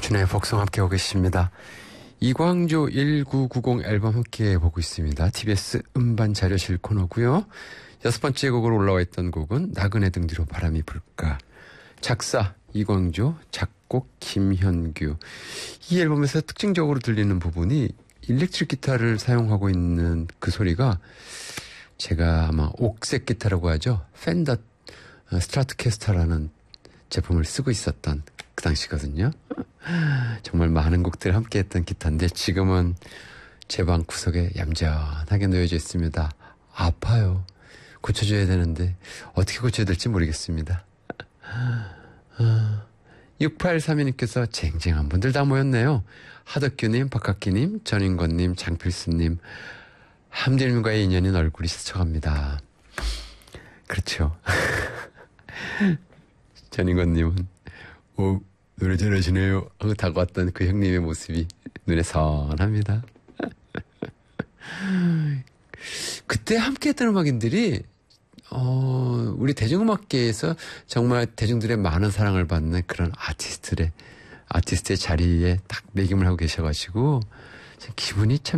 김춘혜의 복성 함께하고 계십니다. 이광조 1990 앨범 함께보고 있습니다. TBS 음반자료실 코너고요. 6번째 곡으로 올라와 있던 곡은 나그네 등 뒤로 바람이 불까. 작사 이광조, 작곡 김현규. 이 앨범에서 특징적으로 들리는 부분이 일렉트릭 기타를 사용하고 있는 그 소리가 제가 아마 옥색 기타라고 하죠. 펜더 스트라토캐스터라는 제품을 쓰고 있었던 그 당시거든요. 정말 많은 곡들을 함께했던 기타인데 지금은 제 방 구석에 얌전하게 놓여져 있습니다. 아파요. 고쳐줘야 되는데 어떻게 고쳐야 될지 모르겠습니다. 6832님께서 쟁쟁한 분들 다 모였네요. 하덕규님, 박학기님, 전인권님, 장필수님, 함들님과의 인연인 얼굴이 스쳐갑니다. 그렇죠. 전인권님은 오, 노래 잘하시네요 하고 다가왔던 그 형님의 모습이 눈에 선합니다. 그때 함께했던 음악인들이 우리 대중음악계에서 정말 대중들의 많은 사랑을 받는 그런 아티스트의 자리에 딱 매김을 하고 계셔가지고 기분이 참